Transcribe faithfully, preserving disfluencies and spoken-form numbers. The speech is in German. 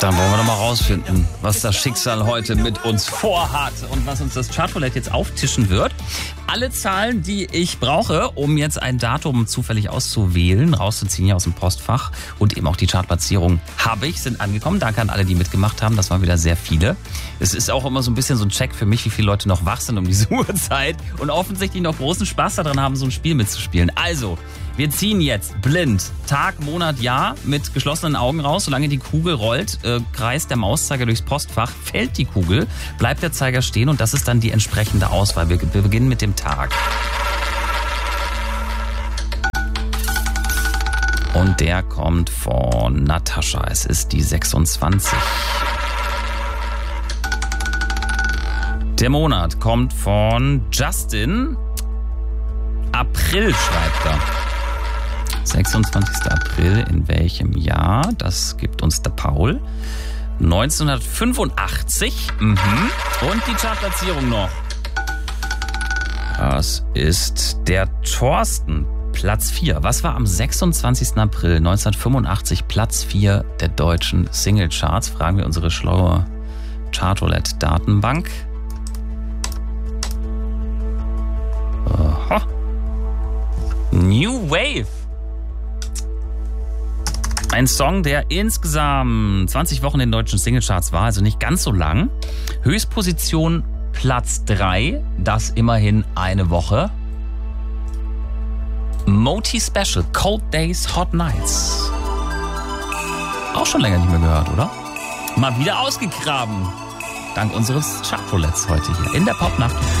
Dann wollen wir doch mal rausfinden, was das Schicksal heute mit uns vorhat und was uns das Chartroulette jetzt auftischen wird. Alle Zahlen, die ich brauche, um jetzt ein Datum zufällig auszuwählen, rauszuziehen hier aus dem Postfach und eben auch die Chartplatzierung habe ich, sind angekommen. Danke an alle, die mitgemacht haben. Das waren wieder sehr viele. Es ist auch immer so ein bisschen so ein Check für mich, wie viele Leute noch wach sind um diese Uhrzeit und offensichtlich noch großen Spaß daran haben, so ein Spiel mitzuspielen. Also, wir ziehen jetzt blind Tag, Monat, Jahr mit geschlossenen Augen raus. Solange die Kugel rollt, äh, kreist der Mauszeiger durchs Postfach, fällt die Kugel, bleibt der Zeiger stehen und das ist dann die entsprechende Auswahl. Wir, wir beginnen mit dem Tag. Und der kommt von Natascha. Es ist die sechsundzwanzig. Der Monat kommt von Justin. April schreibt er. sechsundzwanzigster April in welchem Jahr? Das gibt uns der Paul. neunzehnhundertfünfundachtzig. Mhm. Und die Chartplatzierung noch. Das ist der Thorsten. Platz vier. Was war am sechsundzwanzigsten April neunzehnhundertfünfundachtzig Platz vier der deutschen Singlecharts? Fragen wir unsere schlaue Chartroulette-Datenbank. Aha. New Wave. Ein Song, der insgesamt zwanzig Wochen in den deutschen Singlecharts war, also nicht ganz so lang. Höchstposition Platz drei, das immerhin eine Woche. Moti Special, Cold Days, Hot Nights. Auch schon länger nicht mehr gehört, oder? Mal wieder ausgegraben. Dank unseres Chartroulettes heute hier in der Popnacht.